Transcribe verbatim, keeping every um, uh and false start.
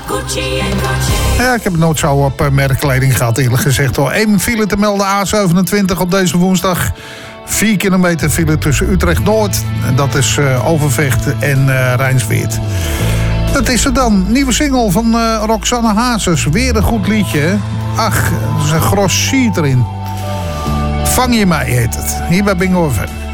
Ja, ik heb nooit zo op uh, merkkleding gehad, eerlijk gezegd hoor. Eén file te melden, A zevenentwintig op deze woensdag. vier kilometer file tussen Utrecht-Noord. En dat is uh, Overvecht en uh, Rijnsweerd. Dat is er dan. Nieuwe single van uh, Roxanne Hazes. Weer een goed liedje. Ach, er is een gros sheet erin. Vang je mij heet het. Hier bij Bingo F M.